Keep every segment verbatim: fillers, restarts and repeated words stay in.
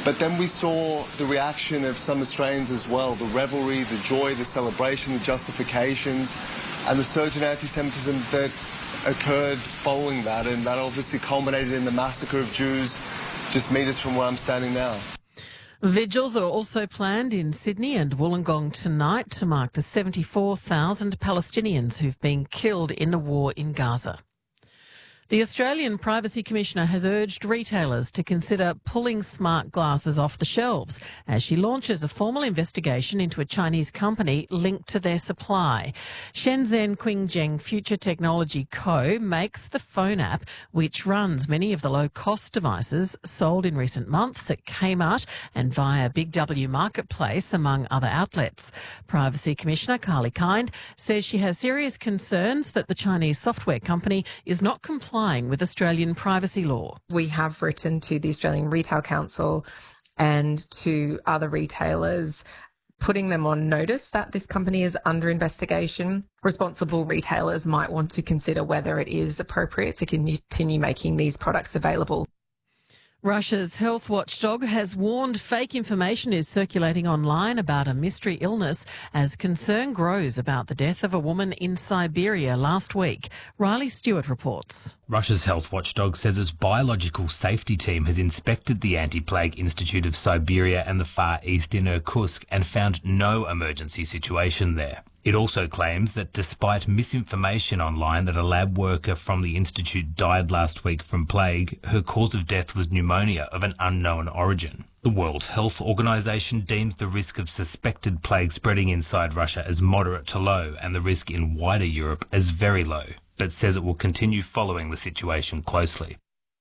But then we saw the reaction of some Australians as well, the revelry, the joy, the celebration, the justifications, and the surge in anti-Semitism that occurred following that, and that obviously culminated in the massacre of Jews just metres from where I'm standing now. Vigils are also planned in Sydney and Wollongong tonight to mark the seventy-four thousand Palestinians who've been killed in the war in Gaza. The Australian Privacy Commissioner has urged retailers to consider pulling smart glasses off the shelves as she launches a formal investigation into a Chinese company linked to their supply. Shenzhen Qingzheng Future Technology Co makes the phone app which runs many of the low-cost devices sold in recent months at Kmart and via Big W Marketplace, among other outlets. Privacy Commissioner Carly Kind says she has serious concerns that the Chinese software company is not complying with Australian privacy law. We have written to the Australian Retail Council and to other retailers, putting them on notice that this company is under investigation. Responsible retailers might want to consider whether it is appropriate to continue making these products available. Russia's health watchdog has warned fake information is circulating online about a mystery illness as concern grows about the death of a woman in Siberia last week. Riley Stewart reports. Russia's health watchdog says its biological safety team has inspected the Anti-Plague Institute of Siberia and the Far East in Irkutsk and found no emergency situation there. It also claims that despite misinformation online that a lab worker from the institute died last week from plague, her cause of death was pneumonia of an unknown origin. The World Health Organization deems the risk of suspected plague spreading inside Russia as moderate to low and the risk in wider Europe as very low, but says it will continue following the situation closely.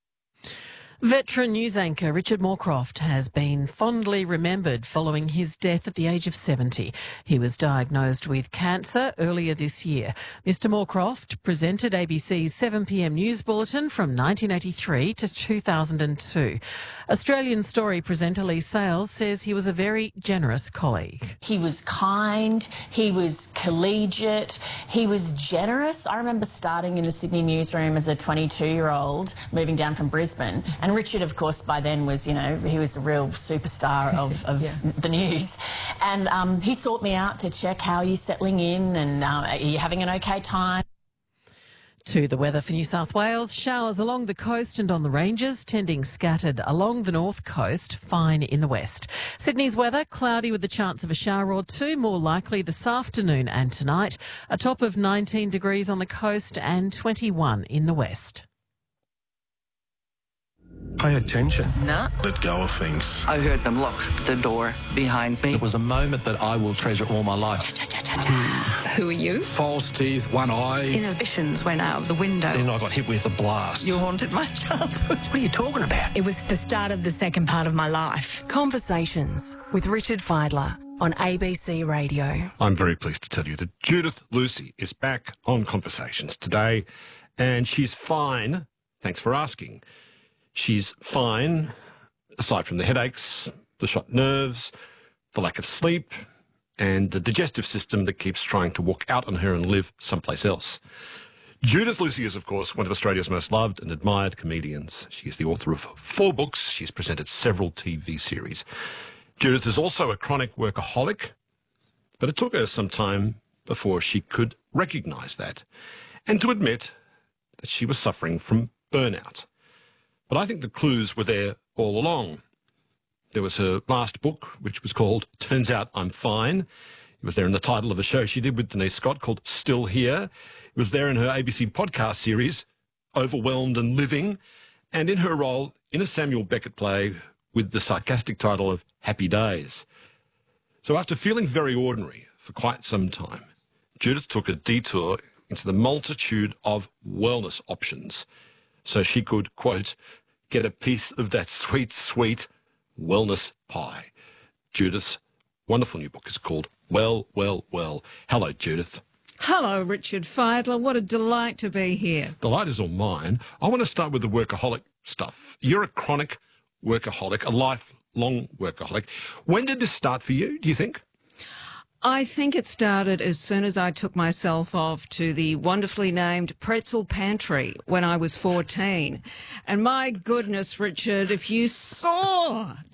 Veteran news anchor Richard Moorcroft has been fondly remembered following his death at the age of seventy. He was diagnosed with cancer earlier this year. Mister Moorcroft presented A B C's seven p m news bulletin from nineteen eighty-three to two thousand two. Australian Story presenter Lee Sales says he was a very generous colleague. He was kind, he was collegiate, he was generous. I remember starting in the Sydney newsroom as a twenty-two-year-old, moving down from Brisbane. And Richard, of course, by then was, you know, he was a real superstar of, of yeah. the news. And um, he sought me out to check how you're settling in and uh, are you having an okay time. To the weather for New South Wales, showers along the coast and on the ranges, tending scattered along the north coast, fine in the west. Sydney's weather, cloudy with the chance of a shower or two, more likely this afternoon and tonight. A top of nineteen degrees on the coast and twenty-one in the west. Pay attention. No. Let go of things. I heard them lock the door behind me. It was a moment that I will treasure all my life. Who are you? False teeth, one eye. Inhibitions went out of the window. Then I got hit with a blast. You haunted my childhood. What are you talking about? It was the start of the second part of my life. Conversations with Richard Fidler on A B C Radio. I'm very pleased to tell you that Judith Lucy is back on Conversations today, and she's fine. Thanks for asking. She's fine, aside from the headaches, the shot nerves, the lack of sleep, and the digestive system that keeps trying to walk out on her and live someplace else. Judith Lucy is, of course, one of Australia's most loved and admired comedians. She is the author of four books. She's presented several T V series. Judith is also a chronic workaholic, but it took her some time before she could recognise that and to admit that she was suffering from burnout. But I think the clues were there all along. There was her last book, which was called Turns Out I'm Fine. It was there in the title of a show she did with Denise Scott called Still Here. It was there in her A B C podcast series, Overwhelmed and Living, and in her role in a Samuel Beckett play with the sarcastic title of Happy Days. So after feeling very ordinary for quite some time, Judith took a detour into the multitude of wellness options so she could, quote, get a piece of that sweet, sweet wellness pie. Judith's wonderful new book is called Well, Well, Well. Hello, Judith. Hello, Richard Fidler. What a delight to be here. Delight is all mine. I want to start with the workaholic stuff. You're a chronic workaholic, a lifelong workaholic. When did this start for you, do you think? I think it started as soon as I took myself off to the wonderfully named Pretzel Pantry when I was fourteen. And my goodness, Richard, if you saw